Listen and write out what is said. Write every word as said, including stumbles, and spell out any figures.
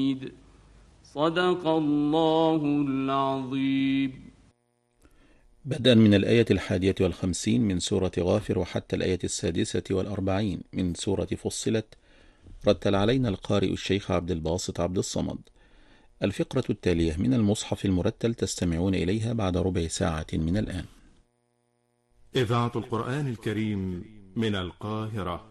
صدق الله العظيم. بدءا من الآية الحادية والخمسين من سورة غافر وحتى الآية السادسة والأربعين من سورة فصلت، رتل علينا القارئ الشيخ عبد الباسط عبد الصمد. الفقرة التالية من المصحف المرتل تستمعون إليها بعد ربع ساعة من الآن. إذاعة القرآن الكريم من القاهرة.